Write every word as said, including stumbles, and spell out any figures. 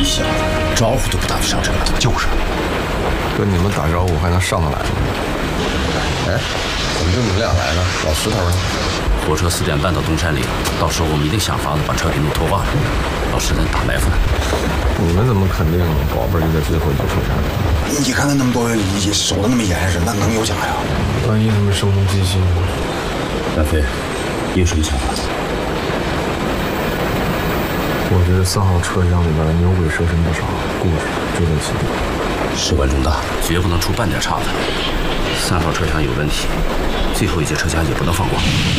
你小子招呼都不打就上车了。 就是，跟你们打招呼还能上得来吗？ 哎，怎么就你们俩来了？老石头呢？ 火车四点半到东山岭，到时候我们一定想法子把车给弄脱挂了。老石在打埋伏呢。 你们怎么肯定宝贝儿就在最后一节车上？ 你看看那么多人，也守得那么严实，那能有假呀？ 万一他们声东击西呢？ 大飞，你有什么想法？ 我觉得三号车厢里边牛鬼蛇神不少，故事就在其中。 事关重大，绝不能出半点岔子。三号车厢有问题，最后一节车厢也不能放过。